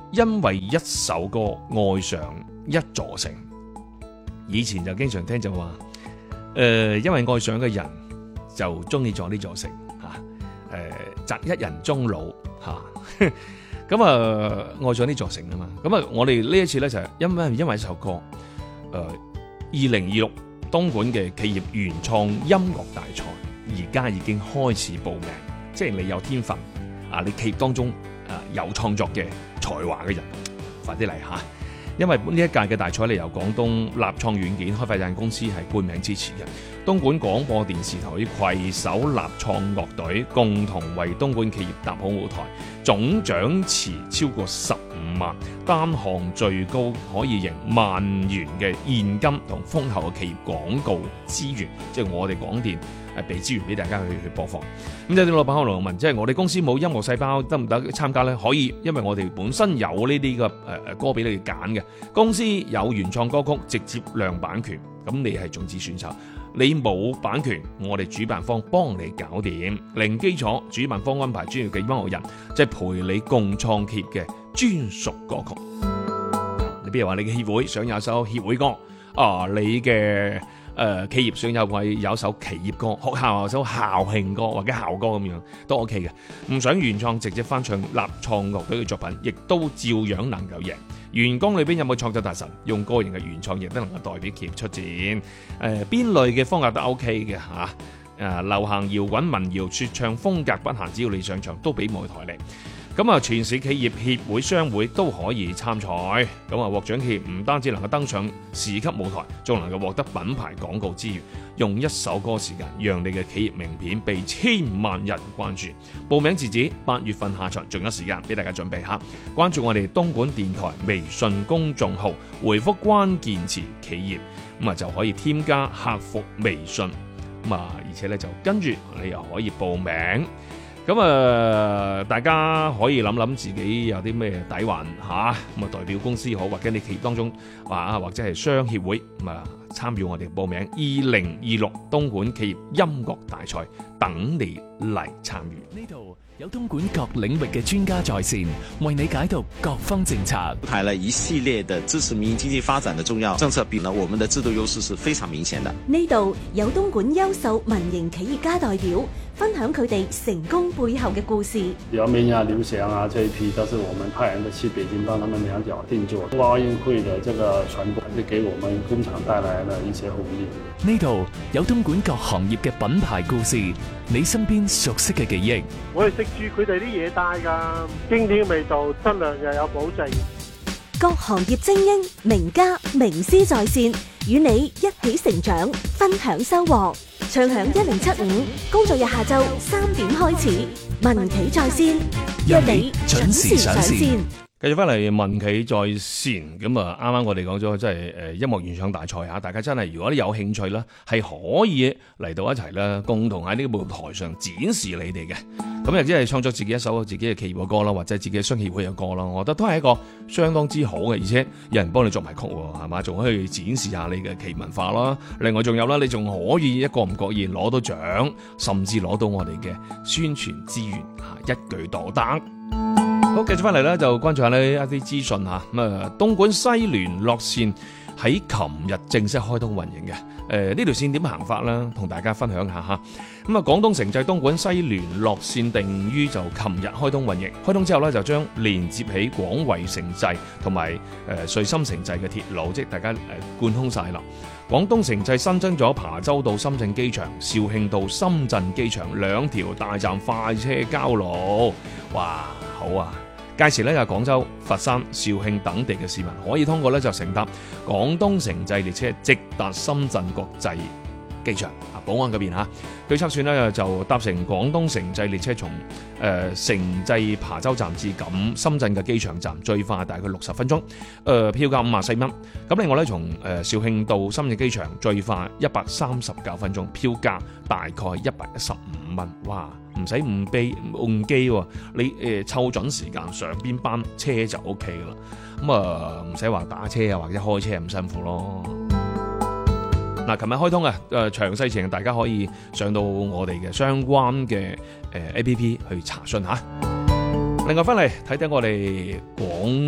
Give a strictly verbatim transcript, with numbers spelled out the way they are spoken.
因為一首歌愛上一座城。以前就經常聽就話，誒、呃，因為愛上嘅人就中意咗呢座城吓，誒、呃，擇一人終老吓，咁啊、呃，愛上呢座城啊嘛。咁啊，我哋呢一次咧就係因為因為一首歌，誒、呃，二零二六東莞嘅企業原創音樂大賽，而家已經開始報名，即係你有天分啊，你企業當中啊有創作嘅才華嘅人，快啲嚟吓！因為呢一屆嘅大賽咧，由廣東立創軟件開發有限公司係冠名支持嘅，東莞廣播電視台攜手立創樂隊共同為東莞企業搭好舞台，總獎池超過十五萬，單項最高可以贏萬元嘅現金同豐厚嘅企業廣告資源，即係我哋廣電係俾資源俾大家去去播放。咁有啲老闆可能問，即係我哋公司冇音樂細胞得唔得參加呢？可以，因為我哋本身有呢啲嘅誒誒歌俾你哋揀嘅。公司有原創歌曲直接亮版權，咁你係種子選手。你冇版權，我哋主辦方幫你搞掂，零基礎，主辦方安排專業嘅音樂人，即係陪你共創企業嘅專屬歌曲。你比如話你嘅協會想有首協會歌，啊，你嘅誒、呃、企業想有位有首企業歌，學校有首校慶歌或者校歌咁樣都 OK 嘅。唔想原創直接翻唱立創樂隊嘅作品，亦都照樣能夠贏。員工裏邊有冇創作大神，用個人嘅原創亦都能夠代表企業出戰。誒、呃，邊類嘅風格都 OK 嘅吓。誒、啊，流行搖滾、民謠、說唱風格不限，只要你上場都俾舞台嚟。咁啊，全市企業協會、商會都可以參賽。咁啊，獲獎企業唔單止能夠登上市級舞台，仲能夠獲得品牌廣告資源。用一首歌時間，讓你嘅企業名片被千萬人關注。報名截止八月份下旬，仲有時間俾大家準備下。關注我哋東莞電台微信公眾號，回覆關鍵詞企業，咁啊就可以添加客服微信。咁啊，而且咧就跟住你又可以報名。咁啊，大家可以諗諗自己有啲咩底蘊吓，咁啊代表公司好，或者你企業當中話啊，或者係商協會咁啊參與我哋報名二零二六東莞企業音樂大賽，等你嚟參與。 呢度有東莞各領域嘅專家在線，為你解讀各方政策， 排了一系列的支持民營經濟發展的重要政策，比呢我們的制度優勢是非常明顯的。 呢度有東莞優秀民營企業家代表分享佢哋成功背後嘅故事。姚明啊、劉翔啊，這一批都是我們派人的去北京幫他們兩腳定做。冬奧運會的這個傳播，是給我們工廠帶來了一些紅利。呢度有東莞各行業嘅品牌故事，你身邊熟悉嘅記憶。我係食住佢哋啲嘢帶㗎，經典味道，質量又有保證。各行業精英、名家、名師在線，與你一起成長，分享收穫。暢享一零七五，工作日下晝三點開始，民企在線，約你準時上線。 繼續翻嚟民企在線，咁啊啱啱我哋講咗，即係誒音樂原創大賽嚇，大家真係如果你有興趣啦，係可以嚟到一齊啦，共同喺呢個舞台上展示你哋嘅。咁亦即係創作自己一首自己嘅企業嘅歌啦，或者自己嘅商協會嘅歌啦，我覺得都係一個相當之好嘅，而且有人幫你作埋曲喎，係嘛？仲可以展示下你嘅企業文化啦。另外仲有啦，你仲可以一個唔覺意攞到獎，甚至攞到我哋嘅宣傳資源嚇，一舉多得。好，繼續翻嚟咧，就關注下呢一啲資訊嚇。咁啊，東莞西聯絡線喺琴日正式開通運營嘅。誒、呃，呢條線點行法啦？同大家分享下嚇。咁啊，廣東城際東莞西聯絡線定於就琴日開通運營。開通之後咧，就將連接起廣惠城際同埋誒穗深城際嘅鐵路，即係大家誒貫通晒啦。廣東城際新增咗琶洲到深圳機場、肇慶到深圳機場兩條大站快車交路。哇，好啊！屆時咧，有廣州、佛山、肇慶等地嘅市民可以通過咧就乘搭廣東城際列車直達深圳國際機場啊，寶安嗰邊嚇。據測算咧，就搭乘廣東城際列車從誒、呃、城際琶洲站至咁深圳嘅機場站，最快大概六十分鐘。誒、呃、票價五十四蚊。咁另外咧，從誒、呃、肇慶到深圳機場最快一百三十九分鐘，票價大概一百一十五蚊。哇！唔使誤機誤機喎，你誒湊、呃、準時間上邊班車就 O K 噶啦。咁啊唔使話打車啊或者開車咁辛苦咯。嗱，琴日開通啊，誒詳細情大家可以上到我哋嘅相關嘅誒 A P P 去查詢下。另外翻嚟睇睇我哋廣